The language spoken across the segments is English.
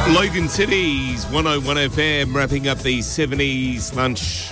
Logan City's 101 FM wrapping up the 70s lunch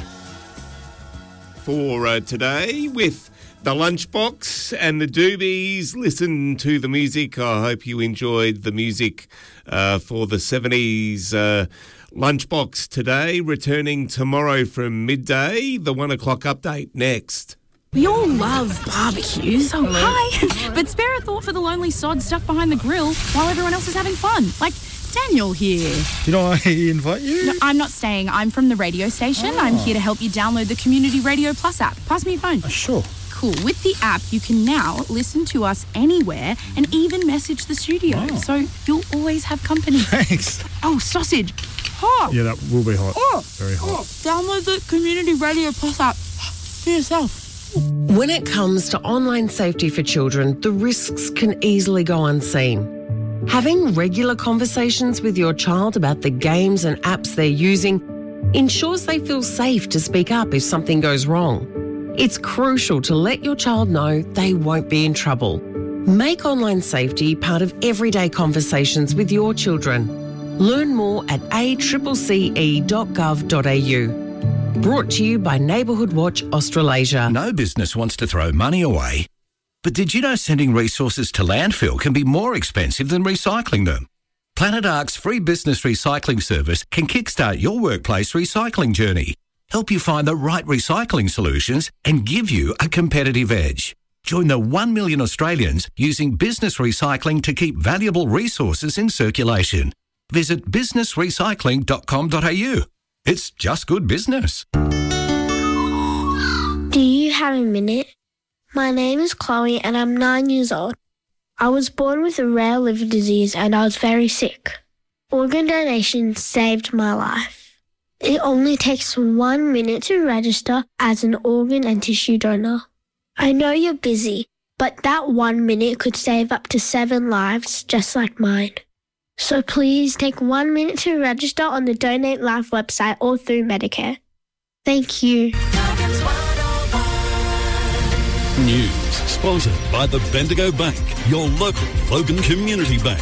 for today with the Lunchbox and the Doobies. Listen to the music. I hope you enjoyed the music for the 70s Lunchbox today. Returning tomorrow from midday. The 1 o'clock update next. We all love barbecues. Oh, hi. But spare a thought for the lonely sod stuck behind the grill while everyone else is having fun. Like Daniel here. Did I invite you? No, I'm not staying. I'm from the radio station. Oh. I'm here to help you download the Community Radio Plus app. Pass me your phone. Sure. Cool. With the app, you can now listen to us anywhere and even message the studio. Oh. So you'll always have company. Thanks. Oh, sausage. Hot. Yeah, that will be hot. Oh. Very hot. Download the Community Radio Plus app for yourself. When it comes to online safety for children, the risks can easily go unseen. Having regular conversations with your child about the games and apps they're using ensures they feel safe to speak up if something goes wrong. It's crucial to let your child know they won't be in trouble. Make online safety part of everyday conversations with your children. Learn more at accce.gov.au. Brought to you by Neighbourhood Watch Australasia. No business wants to throw money away. But did you know sending resources to landfill can be more expensive than recycling them? Planet Ark's free business recycling service can kickstart your workplace recycling journey, help you find the right recycling solutions and give you a competitive edge. Join the 1 million Australians using business recycling to keep valuable resources in circulation. Visit businessrecycling.com.au. It's just good business. Do you have a minute? My name is Chloe and I'm 9 years old. I was born with a rare liver disease and I was very sick. Organ donation saved my life. It only takes 1 minute to register as an organ and tissue donor. I know you're busy, but that 1 minute could save up to 7 lives just like mine. So please take 1 minute to register on the Donate Life website or through Medicare. Thank you. News sponsored by the Bendigo Bank, your local Logan Community Bank.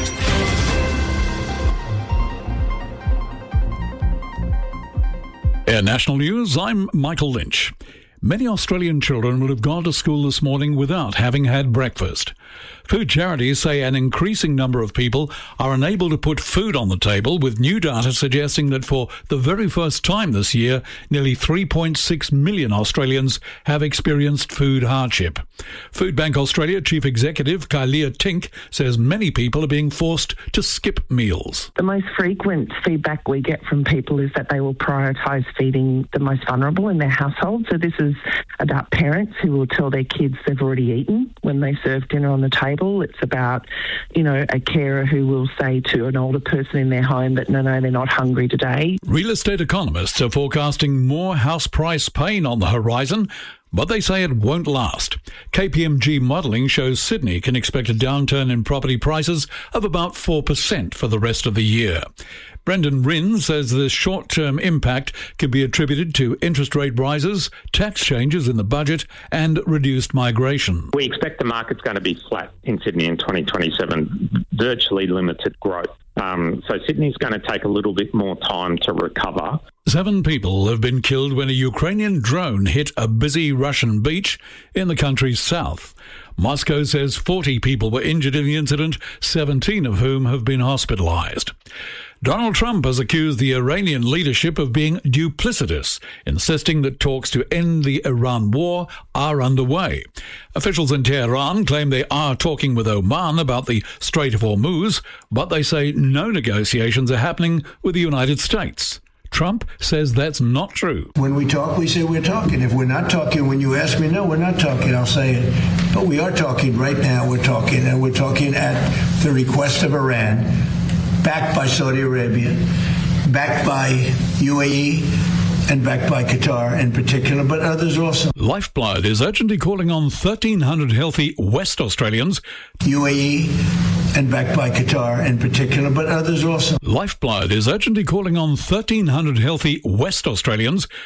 Air National News, I'm Michael Lynch. Many Australian children will have gone to school this morning without having had breakfast. Food charities say an increasing number of people are unable to put food on the table, with new data suggesting that for the very first time this year, nearly 3.6 million Australians have experienced food hardship. Food Bank Australia Chief Executive Kylea Tink says many people are being forced to skip meals. The most frequent feedback we get from people is that they will prioritise feeding the most vulnerable in their household. So this is about parents who will tell their kids they've already eaten when they serve dinner on the table. It's about, a carer who will say to an older person in their home that, no, they're not hungry today. Real estate economists are forecasting more house price pain on the horizon, but they say it won't last. KPMG modelling shows Sydney can expect a downturn in property prices of about 4% for the rest of the year. Brendan Rinn says the short-term impact can be attributed to interest rate rises, tax changes in the budget and reduced migration. We expect the market's going to be flat in Sydney in 2027, virtually limited growth. So Sydney's going to take a little bit more time to recover. 7 people have been killed when a Ukrainian drone hit a busy Russian beach in the country's south. Moscow says 40 people were injured in the incident, 17 of whom have been hospitalised. Donald Trump has accused the Iranian leadership of being duplicitous, insisting that talks to end the Iran war are underway. Officials in Tehran claim they are talking with Oman about the Strait of Hormuz, but they say no negotiations are happening with the United States. Trump says that's not true. When we talk, we say we're talking. If we're not talking, when you ask me, no, we're not talking, I'll say it. But we are talking right now. We're talking, and we're talking at the request of Iran, backed by Saudi Arabia, backed by UAE, and backed by Qatar in particular, but others also. Lifeblood is urgently calling on 1,300 healthy West Australians. UAE and backed by Qatar in particular, but others also. Lifeblood is urgently calling on 1,300 healthy West Australians